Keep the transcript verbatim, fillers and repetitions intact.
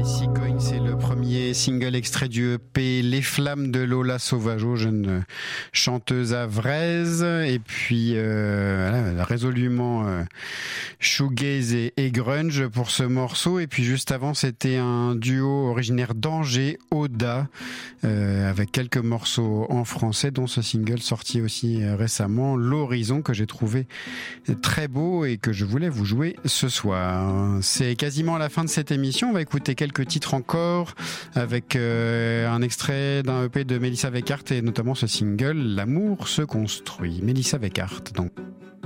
Les Cigognes, c'est le premier single extrait du E P Les Flammes de Lola Sauvageau, jeune chanteuse avraise, et puis euh, voilà, résolument euh, shoegaze et, et grunge pour ce morceau. Et puis juste avant, c'était un duo originaire d'Angers, Oda, euh, avec quelques morceaux en français, dont ce single sorti aussi récemment, L'Horizon, que j'ai trouvé très beau et que je voulais vous jouer ce soir. C'est quasiment la fin de cette émission. On va écouter quelques titres encore avec euh, un extrait d'un E P de Melissa Weckart et notamment ce single L'amour se construit. Melissa Weckart donc.